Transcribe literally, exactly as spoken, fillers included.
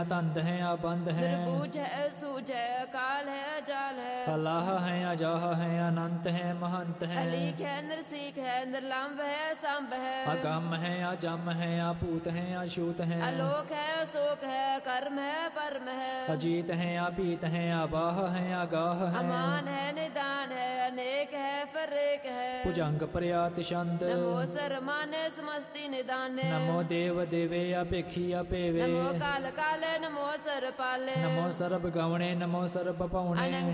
तंद है अबंद है, निर्बूझ है सूझ है, अकाल है अजाल है, अल्लाह है अजाह है, अनंत है महंत है, अलीक है नरसीक है, निर्लंब है सांब है, अगम है अजम है, अपूत है अछूत है, आलोक है अशोक है, कर्म है परम है, अजीत है अबीत है, अबाह है अगाह है, अमान है निदान है, अनेक है फरेक है, भुजंग प्रयात छंद, नमो सरमाने समस्ति निदाने, नमो देव देवे अपेखी अपेवे, नमो काल काले, नमो सर पाले, नमो सर्ब गवणे, नमो सर्ब पौणे,